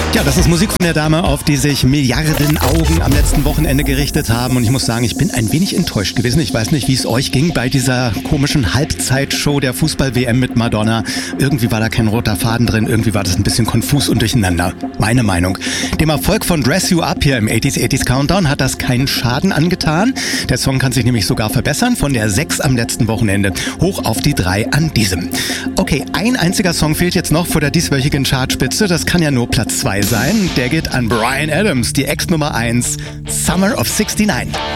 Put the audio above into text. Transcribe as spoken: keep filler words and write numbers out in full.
Ja, das ist Musik von der Dame, auf die sich Milliarden Augen am letzten Wochenende gerichtet haben. Und ich muss sagen, ich bin ein wenig enttäuscht gewesen. Ich weiß nicht, wie es euch ging bei dieser komischen Halbzeitshow der Fußball-W M mit Madonna. Irgendwie war da kein roter Faden drin. Irgendwie war das ein bisschen konfus und durcheinander. Meine Meinung. Dem Erfolg von Dress You Up hier im achtziger achtziger Countdown hat das keinen Schaden angetan. Der Song kann sich nämlich sogar verbessern. Von der sechs am letzten Wochenende hoch auf die drei an diesem. Okay, ein einziger Song fehlt jetzt noch vor der dieswöchigen Chartspitze. Das kann ja nur Platz zwei sein. Der geht an Bryan Adams, die Ex-Nummer eins, Summer of sixty-nine.